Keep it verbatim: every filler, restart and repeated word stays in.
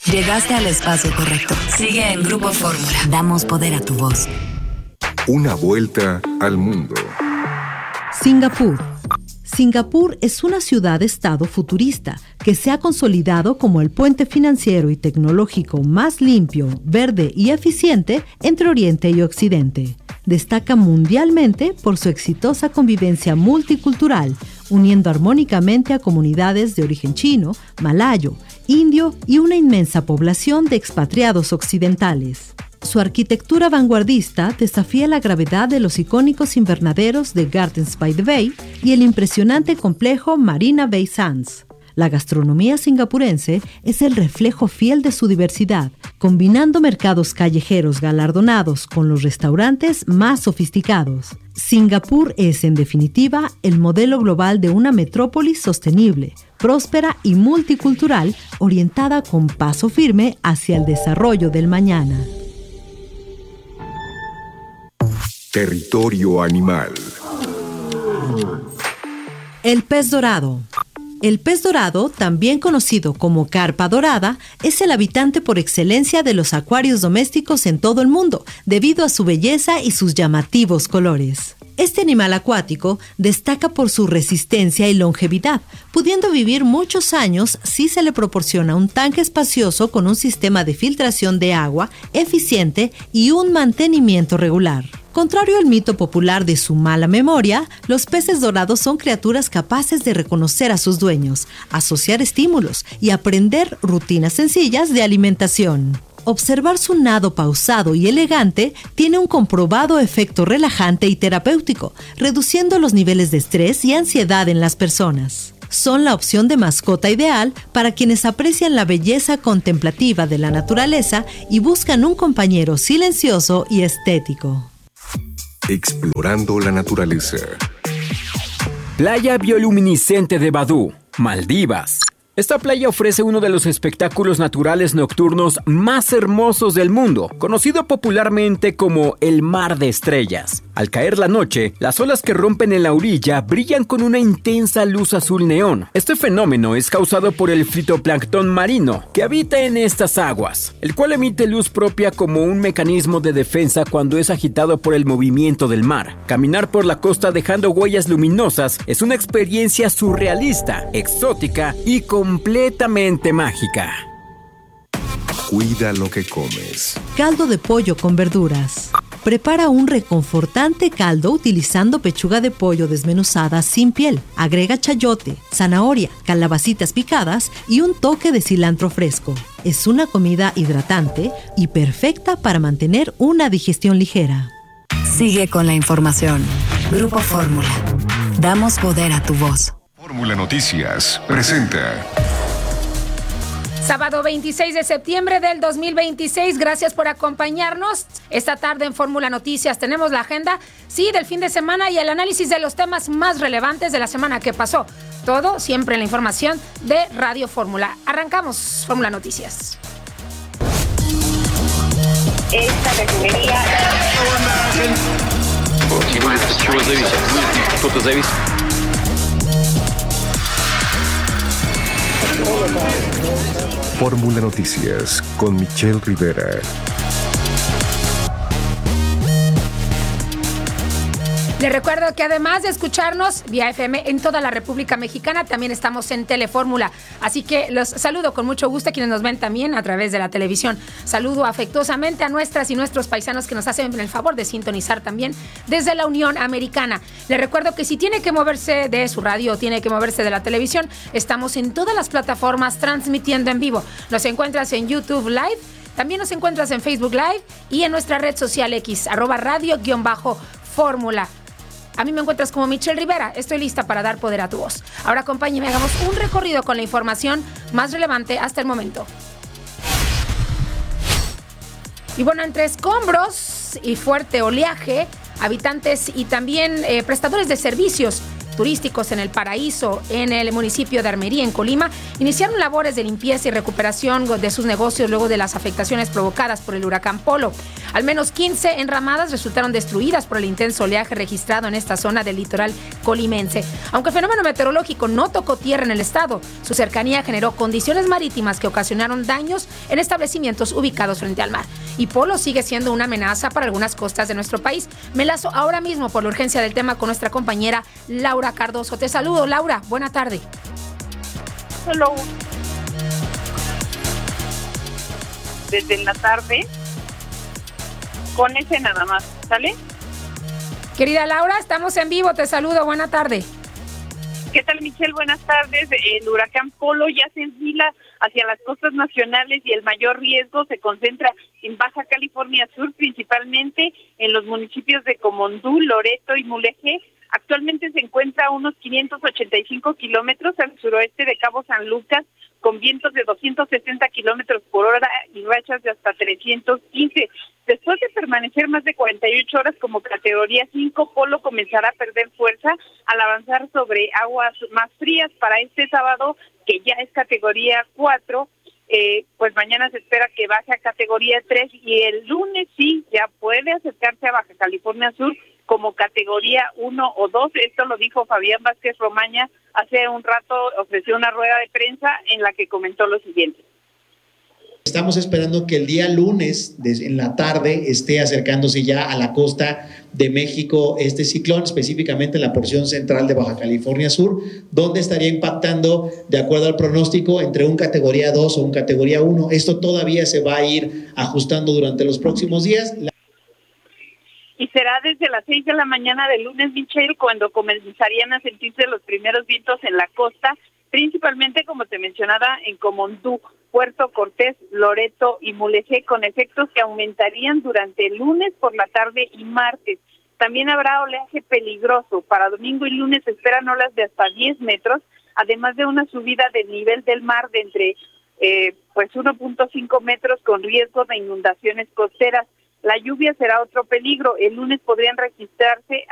Llegaste al espacio correcto. Sigue en Grupo Fórmula. Damos poder a tu voz. Una vuelta al mundo. Singapur. Singapur es una ciudad-estado futurista que se ha consolidado como el puente financiero y tecnológico más limpio, verde y eficiente entre Oriente y Occidente. Destaca mundialmente por su exitosa convivencia multicultural, uniendo armónicamente a comunidades de origen chino, malayo, indio y una inmensa población de expatriados occidentales. Su arquitectura vanguardista desafía la gravedad de los icónicos invernaderos de Gardens by the Bay y el impresionante complejo Marina Bay Sands. La gastronomía singapurense es el reflejo fiel de su diversidad, combinando mercados callejeros galardonados con los restaurantes más sofisticados. Singapur es, en definitiva, el modelo global de una metrópolis sostenible, próspera y multicultural, orientada con paso firme hacia el desarrollo del mañana. Territorio animal. El pez dorado. El pez dorado, también conocido como carpa dorada, es el habitante por excelencia de los acuarios domésticos en todo el mundo, debido a su belleza y sus llamativos colores. Este animal acuático destaca por su resistencia y longevidad, pudiendo vivir muchos años si se le proporciona un tanque espacioso con un sistema de filtración de agua eficiente y un mantenimiento regular. Contrario al mito popular de su mala memoria, los peces dorados son criaturas capaces de reconocer a sus dueños, asociar estímulos y aprender rutinas sencillas de alimentación. Observar su nado pausado y elegante tiene un comprobado efecto relajante y terapéutico, reduciendo los niveles de estrés y ansiedad en las personas. Son la opción de mascota ideal para quienes aprecian la belleza contemplativa de la naturaleza y buscan un compañero silencioso y estético. Explorando la naturaleza. Playa bioluminiscente de Badú, Maldivas. Esta playa ofrece uno de los espectáculos naturales nocturnos más hermosos del mundo, conocido popularmente como el Mar de Estrellas. Al caer la noche, las olas que rompen en la orilla brillan con una intensa luz azul neón. Este fenómeno es causado por el fitoplancton marino que habita en estas aguas, el cual emite luz propia como un mecanismo de defensa cuando es agitado por el movimiento del mar. Caminar por la costa dejando huellas luminosas es una experiencia surrealista, exótica y completamente mágica. Cuida lo que comes. Caldo de pollo con verduras. Prepara un reconfortante caldo utilizando pechuga de pollo desmenuzada sin piel. Agrega chayote, zanahoria, calabacitas picadas y un toque de cilantro fresco. Es una comida hidratante y perfecta para mantener una digestión ligera. Sigue con la información. Grupo Fórmula. Damos poder a tu voz. Fórmula Noticias presenta. Sábado veintiséis de septiembre del dos mil veintiséis, gracias por acompañarnos. Esta tarde en Fórmula Noticias tenemos la agenda, sí, del fin de semana y el análisis de los temas más relevantes de la semana que pasó. Todo siempre en la información de Radio Fórmula. Arrancamos Fórmula Noticias. Esta refinería... Fórmula Noticias con Michelle Rivera. Les recuerdo que además de escucharnos vía F M en toda la República Mexicana, también estamos en Telefórmula. Así que los saludo con mucho gusto a quienes nos ven también a través de la televisión. Saludo afectuosamente a nuestras y nuestros paisanos que nos hacen el favor de sintonizar también desde la Unión Americana. Les recuerdo que si tiene que moverse de su radio o tiene que moverse de la televisión, estamos en todas las plataformas transmitiendo en vivo. Nos encuentras en YouTube Live, también nos encuentras en Facebook Live y en nuestra red social X, arroba radio-fórmula. A mí me encuentras como Michelle Rivera. Estoy lista para dar poder a tu voz. Ahora acompáñenme, hagamos un recorrido con la información más relevante hasta el momento. Y bueno, entre escombros y fuerte oleaje, habitantes y también eh, prestadores de servicios turísticos en El Paraíso, en el municipio de Armería, en Colima, iniciaron labores de limpieza y recuperación de sus negocios luego de las afectaciones provocadas por el huracán Polo. Al menos quince enramadas resultaron destruidas por el intenso oleaje registrado en esta zona del litoral colimense. Aunque el fenómeno meteorológico no tocó tierra en el estado, su cercanía generó condiciones marítimas que ocasionaron daños en establecimientos ubicados frente al mar. Y Polo sigue siendo una amenaza para algunas costas de nuestro país. Me lazo ahora mismo por la urgencia del tema con nuestra compañera Laura Cardoso. Te saludo, Laura. Buena tarde. Solo desde la tarde, con ese nada más, ¿sale? Querida Laura, estamos en vivo. Te saludo. Buena tarde. ¿Qué tal, Michelle? Buenas tardes. El huracán Polo ya se enfila hacia las costas nacionales y el mayor riesgo se concentra en Baja California Sur, principalmente en los municipios de Comondú, Loreto y Mulegé. Actualmente se encuentra a unos quinientos ochenta y cinco kilómetros al suroeste de Cabo San Lucas, con vientos de doscientos sesenta kilómetros por hora y rachas de hasta trescientos quince. Después de permanecer más de cuarenta y ocho horas como categoría cinco, Polo comenzará a perder fuerza al avanzar sobre aguas más frías. Para este sábado, que ya es categoría cuatro, eh, pues mañana se espera que baje a categoría tres y el lunes sí ya puede acercarse a Baja California Sur como categoría uno o dos. Esto lo dijo Fabián Vázquez Romaña hace un rato, ofreció una rueda de prensa en la que comentó lo siguiente. Estamos esperando que el día lunes en la tarde esté acercándose ya a la costa de México este ciclón, específicamente la porción central de Baja California Sur, donde estaría impactando, de acuerdo al pronóstico, entre un categoría dos o un categoría uno. Esto todavía se va a ir ajustando durante los próximos días. La Y será desde las seis de la mañana del lunes, Michelle, cuando comenzarían a sentirse los primeros vientos en la costa, principalmente, como te mencionaba, en Comondú, Puerto Cortés, Loreto y Mulegé, con efectos que aumentarían durante el lunes por la tarde y martes. También habrá oleaje peligroso. Para domingo y lunes se esperan olas de hasta diez metros, además de una subida del nivel del mar de entre eh, pues uno punto cinco metros con riesgo de inundaciones costeras. La lluvia será otro peligro. El lunes podrían registrarse